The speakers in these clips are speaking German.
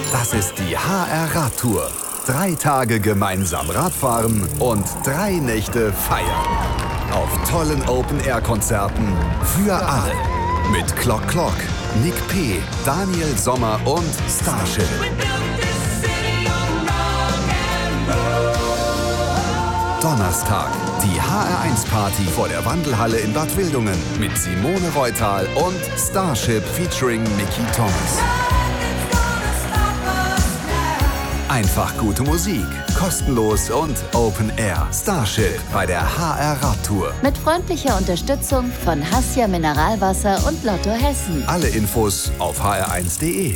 Das ist die HR Radtour. 3 Tage gemeinsam Radfahren und 3 Nächte feiern. Auf tollen Open-Air-Konzerten für alle. Mit Clock Clock, Nick P., Daniel Sommer und Starship. Donnerstag, die HR1-Party vor der Wandelhalle in Bad Wildungen mit Simone Reutal und Starship featuring Mickey Thomas. Einfach gute Musik, kostenlos und Open Air. Starship bei der HR Radtour. Mit freundlicher Unterstützung von Hassia Mineralwasser und Lotto Hessen. Alle Infos auf hr1.de.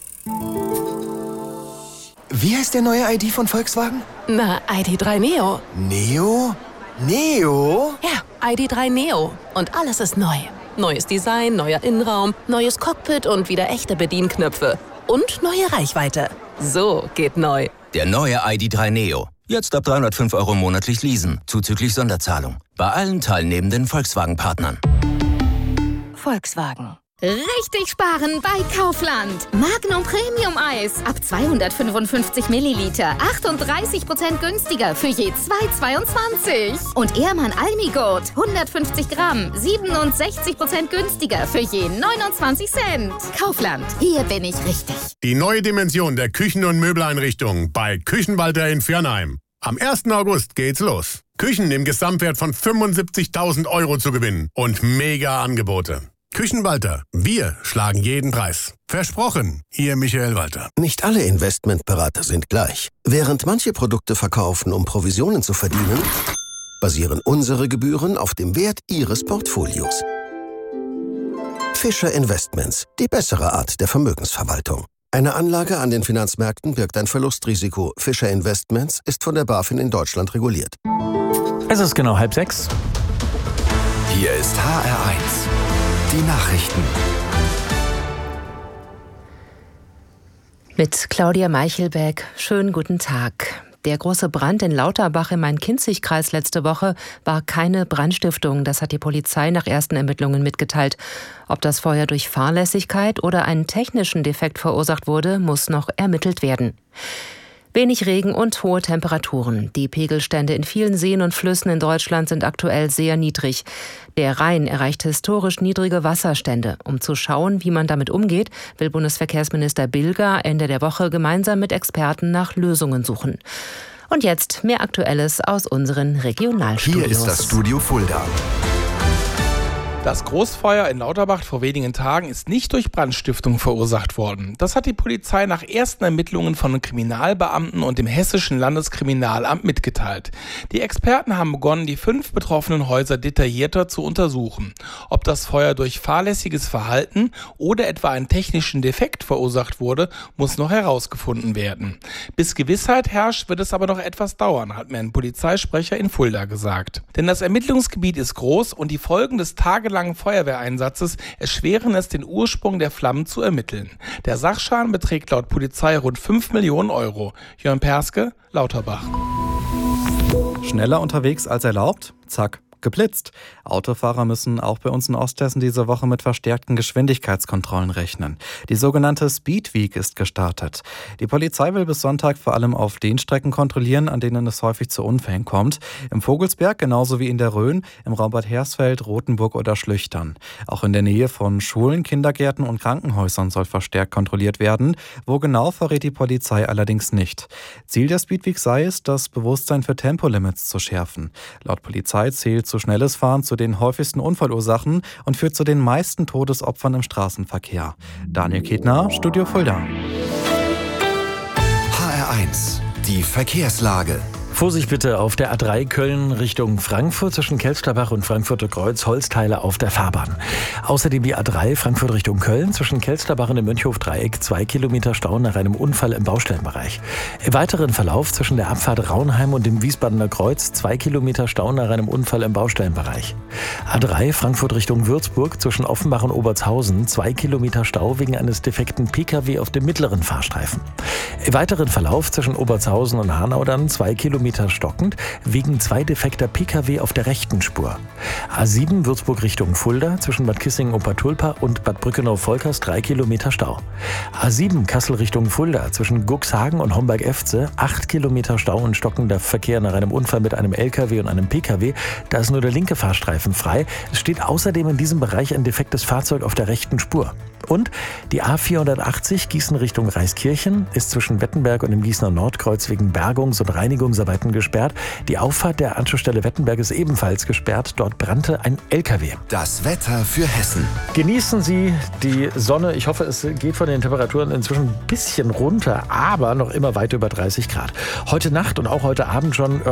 Wie heißt der neue ID von Volkswagen? Na, ID.3 Neo. Neo? Neo? Ja, ID.3 Neo. Und alles ist neu. Neues Design, neuer Innenraum, neues Cockpit und wieder echte Bedienknöpfe. Und neue Reichweite. So geht neu. Der neue ID.3 Neo. Jetzt ab 305 € monatlich leasen, zuzüglich Sonderzahlung. Bei allen teilnehmenden Volkswagen-Partnern. Volkswagen. Richtig sparen bei Kaufland. Magnum Premium Eis ab 255 Milliliter. 38% günstiger für je 2,22. Und Ehrmann Almigurt 150 Gramm. 67% günstiger für je 29 Cent. Kaufland, hier bin ich richtig. Die neue Dimension der Küchen- und Möbeleinrichtungen bei Küchenwalter in Viernheim. Am 1. August geht's los. Küchen im Gesamtwert von 75.000 € zu gewinnen und mega Angebote. Küchenwalter, wir schlagen jeden Preis. Versprochen, Ihr Michael Walter. Nicht alle Investmentberater sind gleich. Während manche Produkte verkaufen, um Provisionen zu verdienen, basieren unsere Gebühren auf dem Wert Ihres Portfolios. Fischer Investments, die bessere Art der Vermögensverwaltung. Eine Anlage an den Finanzmärkten birgt ein Verlustrisiko. Fischer Investments ist von der BaFin in Deutschland reguliert. Es ist genau 5:30. Hier ist HR1. Die Nachrichten. Mit Claudia Meichelbeck. Schönen guten Tag. Der große Brand in Lauterbach im Main-Kinzig-Kreis letzte Woche war keine Brandstiftung. Das hat die Polizei nach ersten Ermittlungen mitgeteilt. Ob das Feuer durch Fahrlässigkeit oder einen technischen Defekt verursacht wurde, muss noch ermittelt werden. Wenig Regen und hohe Temperaturen. Die Pegelstände in vielen Seen und Flüssen in Deutschland sind aktuell sehr niedrig. Der Rhein erreicht historisch niedrige Wasserstände. Um zu schauen, wie man damit umgeht, will Bundesverkehrsminister Bilger Ende der Woche gemeinsam mit Experten nach Lösungen suchen. Und jetzt mehr Aktuelles aus unseren Regionalstudios. Hier ist das Studio Fulda. Das Großfeuer in Lauterbach vor wenigen Tagen ist nicht durch Brandstiftung verursacht worden. Das hat die Polizei nach ersten Ermittlungen von Kriminalbeamten und dem Hessischen Landeskriminalamt mitgeteilt. Die Experten haben begonnen, die 5 betroffenen Häuser detaillierter zu untersuchen. Ob das Feuer durch fahrlässiges Verhalten oder etwa einen technischen Defekt verursacht wurde, muss noch herausgefunden werden. Bis Gewissheit herrscht, wird es aber noch etwas dauern, hat mir ein Polizeisprecher in Fulda gesagt. Denn das Ermittlungsgebiet ist groß und die Folgen des tagelangen Feuerwehreinsatzes erschweren es, den Ursprung der Flammen zu ermitteln. Der Sachschaden beträgt laut Polizei rund 5 Millionen €. Jörn Perske, Lauterbach. Schneller unterwegs als erlaubt? Zack. Geblitzt. Autofahrer müssen auch bei uns in Osthessen diese Woche mit verstärkten Geschwindigkeitskontrollen rechnen. Die sogenannte Speed Week ist gestartet. Die Polizei will bis Sonntag vor allem auf den Strecken kontrollieren, an denen es häufig zu Unfällen kommt. Im Vogelsberg genauso wie in der Rhön, im Raum Bad Hersfeld, Rothenburg oder Schlüchtern. Auch in der Nähe von Schulen, Kindergärten und Krankenhäusern soll verstärkt kontrolliert werden. Wo genau, verrät die Polizei allerdings nicht. Ziel der Speed Week sei es, das Bewusstsein für Tempolimits zu schärfen. Laut Polizei zählt zu schnelles Fahren zu den häufigsten Unfallursachen und führt zu den meisten Todesopfern im Straßenverkehr. Daniel Ketner, Studio Fulda. HR1, die Verkehrslage. Vorsicht bitte auf der A3 Köln Richtung Frankfurt zwischen Kelsterbach und Frankfurter Kreuz, Holzteile auf der Fahrbahn. Außerdem die A3 Frankfurt Richtung Köln zwischen Kelsterbach und dem Mönchhof-Dreieck 2 Kilometer Stau nach einem Unfall im Baustellenbereich. Im weiteren Verlauf zwischen der Abfahrt Raunheim und dem Wiesbadener Kreuz 2 Kilometer Stau nach einem Unfall im Baustellenbereich. A3 Frankfurt Richtung Würzburg zwischen Offenbach und Obertshausen 2 Kilometer Stau wegen eines defekten Pkw auf dem mittleren Fahrstreifen. Im weiteren Verlauf zwischen Obertshausen und Hanau dann 2 Kilometer Kilometer stockend wegen 2 defekter Pkw auf der rechten Spur. A7 Würzburg Richtung Fulda zwischen Bad Kissingen-Obertulpa und Bad Brückenau-Volkers 3 Kilometer Stau. A7 Kassel Richtung Fulda zwischen Guxhagen und Homberg-Efze 8 Kilometer Stau und stockender Verkehr nach einem Unfall mit einem LKW und einem Pkw. Da ist nur der linke Fahrstreifen frei. Es steht außerdem in diesem Bereich ein defektes Fahrzeug auf der rechten Spur. Und die A480 Gießen Richtung Reiskirchen ist zwischen Wettenberg und dem Gießener Nordkreuz wegen Bergungs- und Reinigungsarbeiten gesperrt. Die Auffahrt der Anschlussstelle Wettenberg ist ebenfalls gesperrt. Dort brannte ein LKW. Das Wetter für Hessen. Genießen Sie die Sonne. Ich hoffe, es geht von den Temperaturen inzwischen ein bisschen runter, aber noch immer weit über 30 Grad. Heute Nacht und auch heute Abend schon